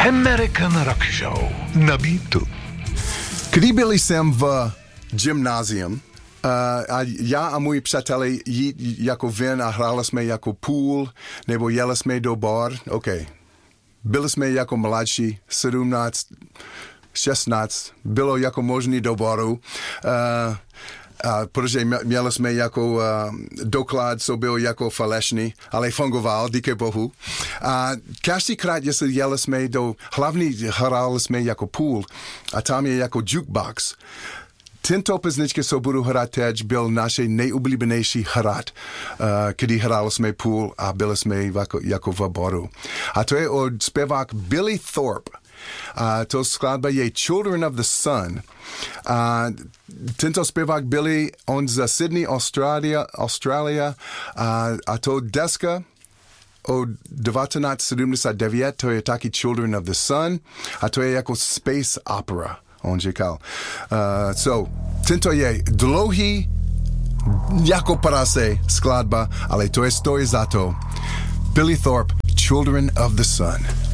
American Rock Show na Beatu. Když byli jsem v gymnázium, a já a můj přátelé jít jako ven a hráli jsme jako pool, nebo jeli jsme do bar, byli jsme jako mladší, 17, 16, bylo jako možný do baru, protože měli jsme jako doklad, co byl jako falešný, ale fungoval, díky bohu. A každýkrát, jestli jeli jsme hlavně hráli jsme jako pool, a tam je jako jukebox. Tento písničky, co budu hrát teď, byl naše nejoblíbenější hrát, kdy hráli jsme pool a byli jsme jako v baru. A to je od zpěvák Billy Thorpe. To skladba je Children of the Sun. Tento zpěvák Billy, on z Sydney, Australia, a to deska od 1979, to je taky Children of the Sun, a to je jako space opera, on říkal. Tento je dlouhý, jako prase skladba, ale to je stojí za to. Billy Thorpe, Children of the Sun.